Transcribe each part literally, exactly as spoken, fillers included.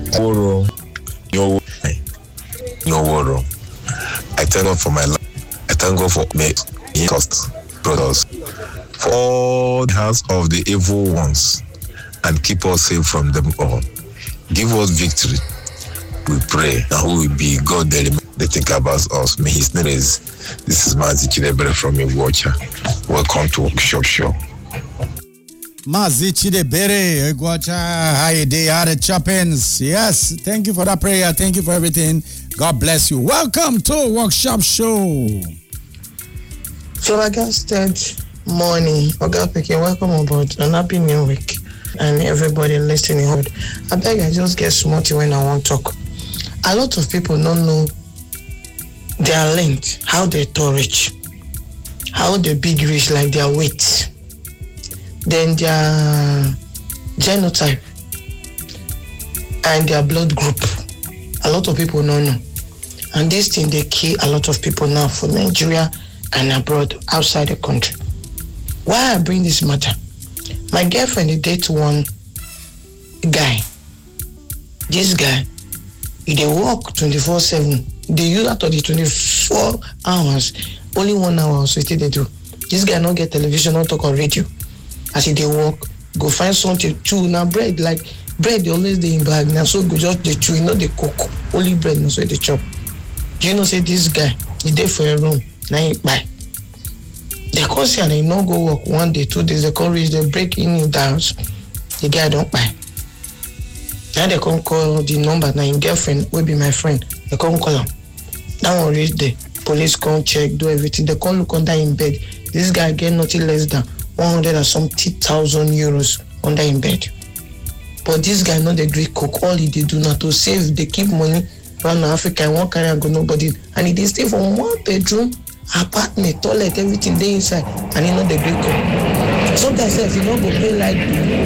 Woro, your your woro. I thank God for my life. I thank God for my cost brothers, for all the hands of the evil ones, and keep us safe from them all. Give us victory. We pray that who will be God that they think about us. May his name is this is Mazi Chidebere from Watcher. Welcome to Workshop Show. Mazi Chidebere, Watcher, hi day are the Chapins. Yes, thank you for that prayer. Thank you for everything. God bless you. Welcome to Workshop Show. Flabbergasted morning. Oga Pikin, welcome aboard. An happy new week. And everybody listening. I beg I just get smart when I want to talk. A lot of people don't know their length, how they tall reach, how the big reach, like their weight, then their genotype, and their blood group. A lot of people don't know. And this thing, they kill a lot of people now for Nigeria and abroad, outside the country. Why I bring this matter? My girlfriend, they date one guy. This guy, they work twenty-four seven. They use out of the twenty-four hours, only one hour, so they do. This guy not get television, not talk on radio. As he they work, go find something chew. Now bread, like bread, they always they in bag. Now so go just they chew, not they cook. Only bread, now so they chop. You know, say this guy, he there for a room, now he buy. They come see and they not go work one day, two days, they come reach, they break in the house. The guy don't buy. Now they come call the number, now his girlfriend will be my friend. They come call him. That one reach the police come check, do everything. They come look under in bed. This guy get nothing less than one hundred and something thousand euros under in bed. But this guy not the Greek cook. All he did do not to save, they keep money around Africa and one carry and go nobody. And he did stay from one bedroom, apartment, toilet, everything they inside, and he not the Greek cook. Sometimes if you don't go pay like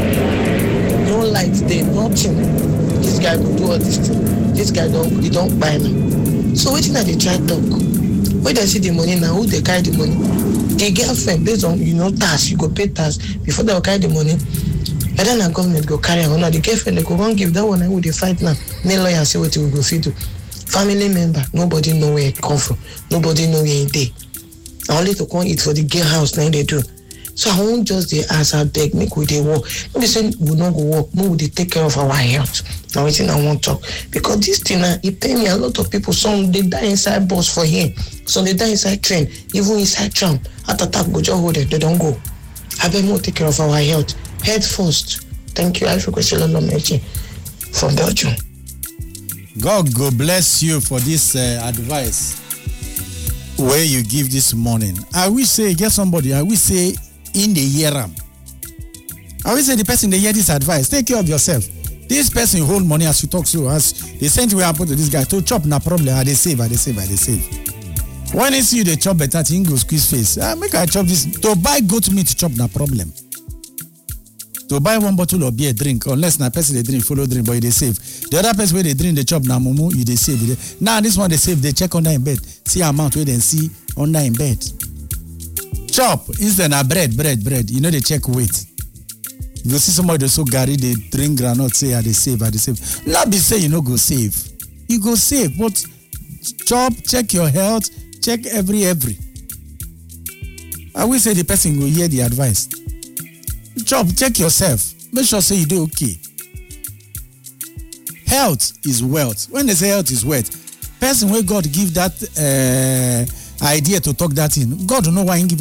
no light there, nothing. This guy will do all this thing. This guy don't he don't buy me. So waiting at the try talk. Where they see the money now, who they carry the money? The girlfriend, based on you know tax, you go pay tax before they will carry the money. And then the government go carry on. Now the girlfriend they go won't give that one. I would they fight now. Me lawyer say what we go feed do. Family member, nobody know where it come from. Nobody know where it dey. Only to come eat for the girl house now they do. So I won't just they ask I beg make we they work. No be say we not go work. No, we they take care of our health. Now waiting I won't talk because this thing uh, it pay me a lot of people. Some they die inside bus for here. Some they die inside train, even inside tram. At attack go just hold it. They don't go. I beg more take care of our health. Head first. Thank you. I forgot from Belgium. God go bless you for this uh, advice where you give this morning. I will say get somebody. I will say in the year. I will say the person they hear this advice. Take care of yourself. This person hold money as you talk to us. The same way happen to this guy to chop na problem. Are they save? Are they save? Are they save? When he see you they chop better thing go squeeze face. Ah, make I chop this. To buy goat meat to chop na problem. To buy one bottle of beer drink unless na person they drink follow drink but they save. The other person where they drink they chop na mumu you they save. Now this one they save they check under in bed. See amount where they see under in bed. Chop instead na bread bread bread. You know they check weight. You see somebody so Gary they drink granite say are they save are they save. Not be say you know go save. You go save but chop check your health check every every. I will say the person will hear the advice. Chop, check yourself. Make sure say you do okay. Health is wealth. When they say health is wealth, person where God give that uh, idea to talk that in, God don't know why he give